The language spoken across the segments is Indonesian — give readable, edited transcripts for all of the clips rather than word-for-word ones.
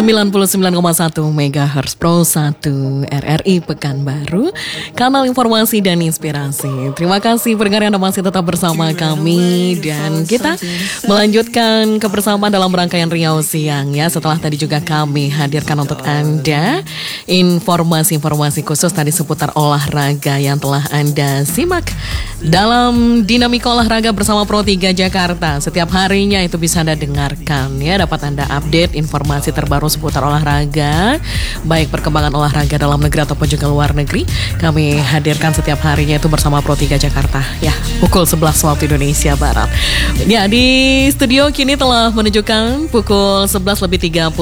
99,1 MHz Pro 1 RRI Pekanbaru, kanal informasi dan inspirasi. Terima kasih pendengar Anda masih tetap bersama kami, dan kita melanjutkan kebersamaan dalam rangkaian Riau Siang ya. Setelah tadi juga kami hadirkan untuk Anda informasi-informasi khusus tadi seputar olahraga yang telah Anda simak dalam Dinamika Olahraga bersama Pro 3 Jakarta. Setiap harinya itu bisa Anda dengarkan ya, dapat Anda update informasi terbaru seputar olahraga, baik perkembangan olahraga dalam negeri ataupun juga luar negeri. Kami hadirkan setiap harinya itu bersama Pro 3 Jakarta ya, pukul 11 waktu Indonesia Barat. Ya, di studio kini telah menunjukkan pukul 11:39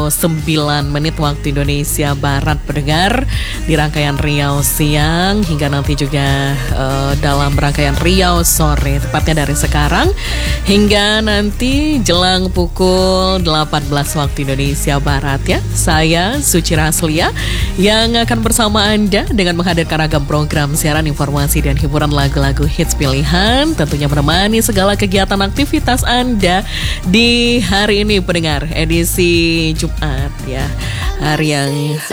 waktu Indonesia Barat, pendengar, di rangkaian Riau Siang hingga nanti juga dalam rangkaian Riau Sore, tepatnya dari sekarang hingga nanti jelang pukul 18 waktu Indonesia Barat ya. Saya Suci Raslia yang akan bersama Anda dengan menghadirkan ragam program siaran informasi dan hiburan lagu-lagu hits pilihan, tentunya menemani segala kegiatan aktivitas Anda di hari ini, pendengar, edisi Jumat ya, hari yang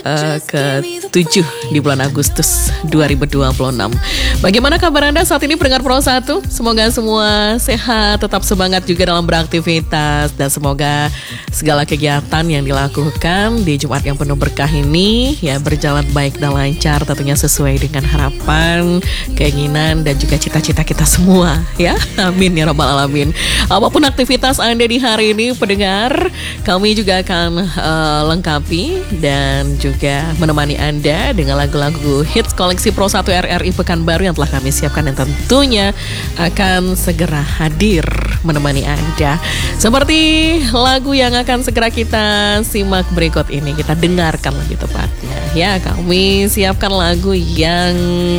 ke-7 di bulan Agustus 2026. Bagaimana kabar Anda saat ini, pendengar Pro 1? Semoga semua sehat, tetap semangat juga dalam beraktivitas, dan semoga segala kegiatan yang dilakukan di Jumat yang penuh berkah ini ya berjalan baik dan lancar, tentunya sesuai dengan harapan, keinginan, dan juga cita-cita kita semua ya. Amin ya rabbal alamin. Apapun aktivitas Anda di hari ini, pendengar, kami juga akan lengkapi dan juga menemani Anda dengan lagu-lagu hits koleksi Pro 1 RRI Pekanbaru yang telah kami siapkan dan tentunya akan segera hadir menemani Anda. Seperti lagu yang akan segera kita simak berikut ini, kita dengarkan lebih tepatnya ya. Kami siapkan lagu yang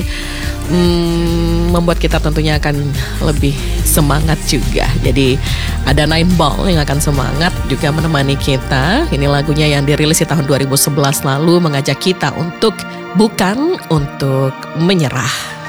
membuat kita tentunya akan lebih semangat juga. Jadi ada Nine Ball yang akan semangat juga menemani kita. Ini lagunya yang dirilis di tahun 2011 lalu, mengajak kita untuk bukan untuk menyerah.